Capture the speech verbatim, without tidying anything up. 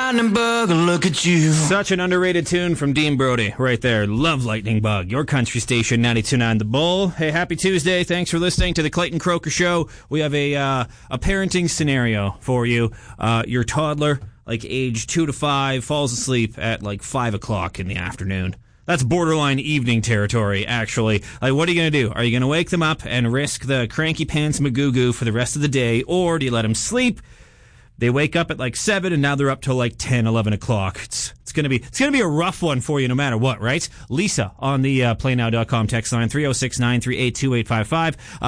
lightning bug, look at you. Such an underrated tune from Dean Brody right there. Love Lightning Bug. Your country station, ninety-two point nine The Bull. Hey, happy Tuesday. Thanks for listening to the Clayton Croker Show. We have a uh, a parenting scenario for you. Uh, your toddler, like age two to five, falls asleep at like five o'clock in the afternoon. That's borderline evening territory, actually. Like, what are you going to do? Are you going to wake them up and risk the cranky pants magoo for the rest of the day, or do you let them sleep? They wake up at like seven, and now they're up till like ten, eleven o'clock. It's it's gonna be it's gonna be a rough one for you, no matter what, right? Lisa on the uh, play now dot com text line three oh six, nine three eight, two eight five five. Uh,